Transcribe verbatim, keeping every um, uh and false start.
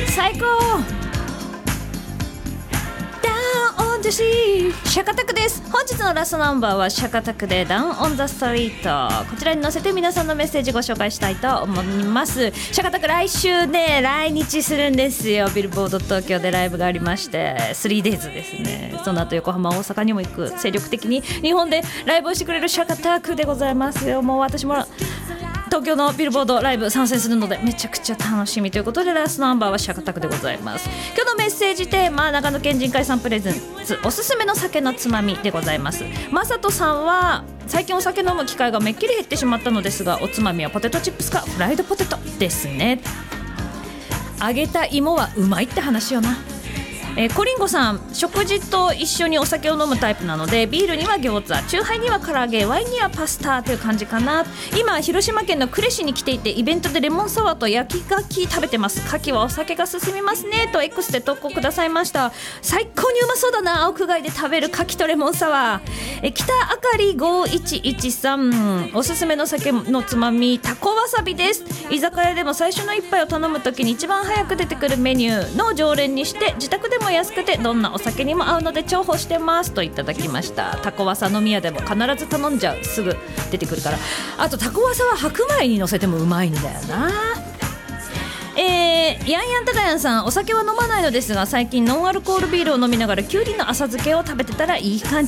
最高。ダウンオンザシー、シャカタクです。本日のラストナンバーはシャカタクでダウンオンザストリート。こちらに載せて皆さんのメッセージご紹介したいと思います。シャカタク来週ね来日するんですよ。ビルボード東京でライブがありまして スリーデイズ ですね。その後横浜大阪にも行く、精力的に日本でライブをしてくれるシャカタクでございますよ。もう私も東京のビルボードライブ参戦するのでめちゃくちゃ楽しみということで、ラストナンバーはシャカタクでございます。今日のメッセージテーマ、長野県人会さんプレゼンツおすすめの酒のつまみでございます。まさとさんは最近お酒飲む機会がめっきり減ってしまったのですが、おつまみはポテトチップスかフライドポテトですね。揚げた芋はうまいって話よな。えー、コリンゴさん、食事と一緒にお酒を飲むタイプなので、ビールには餃子、チューハイには唐揚げ、ワインにはパスタという感じかな。今広島県の呉市に来ていて、イベントでレモンサワーと焼き牡蠣食べてます。牡蠣はお酒が進みますねと X で投稿くださいました。最高にうまそうだな、屋外で食べる牡蠣とレモンサワー。え北あかりごいちいちさん、おすすめの酒のつまみタコわさびです。居酒屋でも最初の一杯を頼むときに一番早く出てくるメニューの常連にして、自宅でも安くてどんなお酒にも合うので重宝してますといただきました。タコワサ飲み屋でも必ず頼んじゃう、すぐ出てくるから。あとタコワサは白米に乗せてもうまいんだよな。えー、ヤンヤンタカヤンさん、お酒は飲まないのですが最近ノンアルコールビールを飲みながらきゅうりの浅漬けを食べてたらいい感じ